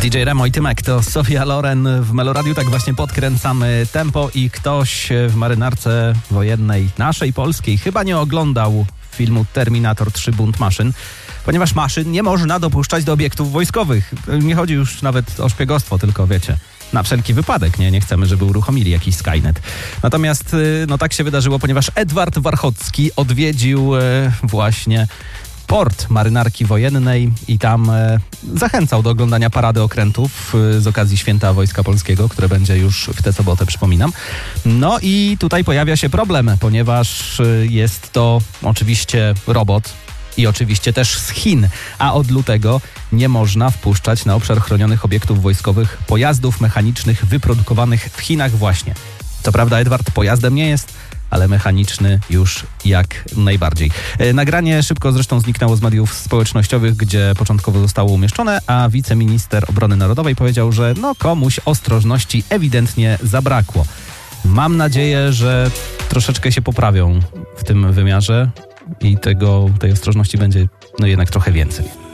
DJ Remo i Tymek to Sofia Loren. W Meloradiu tak właśnie podkręcamy tempo i ktoś w marynarce wojennej naszej polskiej chyba nie oglądał filmu Terminator 3 Bunt maszyn, ponieważ maszyn nie można dopuszczać do obiektów wojskowych. Nie chodzi już nawet o szpiegostwo, tylko wiecie, na wszelki wypadek, nie chcemy, żeby uruchomili jakiś Skynet. Natomiast tak się wydarzyło, ponieważ Edward Warchocki odwiedził właśnie port marynarki wojennej i tam zachęcał do oglądania parady okrętów z okazji Święta Wojska Polskiego, które będzie już w tę sobotę, przypominam. No i tutaj pojawia się problem, ponieważ jest to oczywiście robot i oczywiście też z Chin, a od lutego nie można wpuszczać na obszar chronionych obiektów wojskowych pojazdów mechanicznych wyprodukowanych w Chinach właśnie. Co prawda Edward pojazdem nie jest, ale mechaniczny już jak najbardziej. Nagranie szybko zresztą zniknęło z mediów społecznościowych, gdzie początkowo zostało umieszczone, a wiceminister obrony narodowej powiedział, że komuś ostrożności ewidentnie zabrakło. Mam nadzieję, że troszeczkę się poprawią w tym wymiarze i tej ostrożności będzie jednak trochę więcej.